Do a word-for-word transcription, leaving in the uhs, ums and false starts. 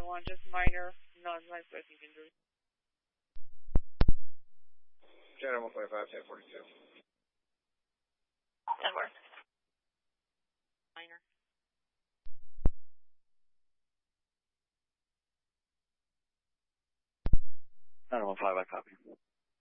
one, just minor, non-life-threatening injury. Channel one twenty-five, ten forty-two. That works. Minor. nine one five, I copy.